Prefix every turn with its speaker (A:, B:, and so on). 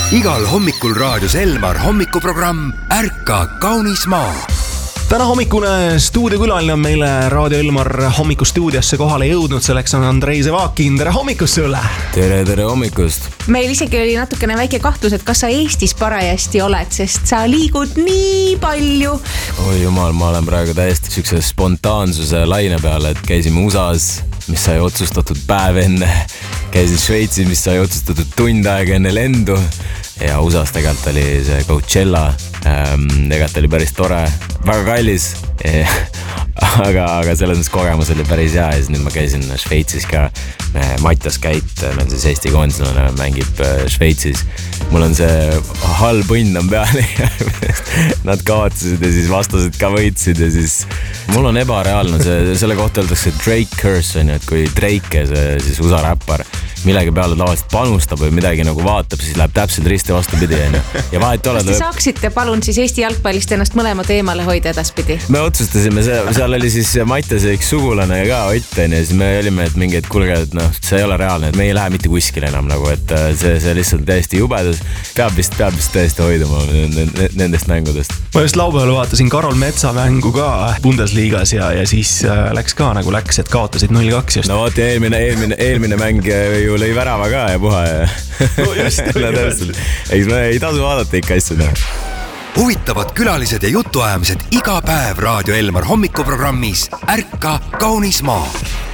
A: Igal hommikul raadios Elmar hommikuprogramm Ärka kaunis maa.
B: Täna hommikune stuudiokülaline on meile Raadio Elmar hommikustuudiosse kohale jõudnud. Selleks on Andrei Zevakin. Tere hommikust sulle!
C: Tere hommikust!
D: Meil isegi oli natukene väike kahtlus, et kas sa Eestis parajasti oled, sest sa liigud nii palju.
C: Oi jumal, ma olen praegu täiesti sükse spontaansuse laine peale, et käisime USAs, mis sai otsustatud päev enne. Käisin Šveitsis, mis sai otsustatud tund aega enne lendu. Ja USAs tegelikult oli see Coachella. Tegelikult oli päris tore, väga kallis, aga selles mõttes kogemus oli päris hea. Ja siis nüüd ma käisin Šveitsis ka. Matjas Käit, meil siis Eesti koondislane mängib Šveitsis. Mul on see halb õnn on peal. Nad kaotasid ja siis vastased ka võitsid ja siis mul on ebareaalne selle kohta öeldakse Drake curse on ju, et kui Drake, see siis USA räppar, millegi peale tavaliselt panustab või midagi nagu vaatab, siis läheb täpselt risti vastupidi. Ja vahet oled.
D: Kas te saaksite palun siis Eesti jalgpallist ennast mõlemad eemale hoida edaspidi?
C: Me otsustasime, seal oli siis Matjas üks sugulane ka Ott ja siis me olime, et mingi, et kulge, et see ei ole reaalne, et me ei lähe mitte kuskile enam nagu, et see lihtsalt täiesti jubedus. Peab vist täiesti hoiduma nendest mängudest.
B: Ma just laupäeval vaatasin Karol Metsa mängu ka Bundesliigas ja siis läks ka nagu läks, et kaotasid 0-2 just.
C: No vaat eelmine mäng ju lõi värava ka ja puha ja
B: no just,
C: ei tasu vaadata ikka asju.
A: Huvitavad külalised ja jutuajamised iga päev Raadio Elmar hommikuprogrammis Ärka kaunis maa.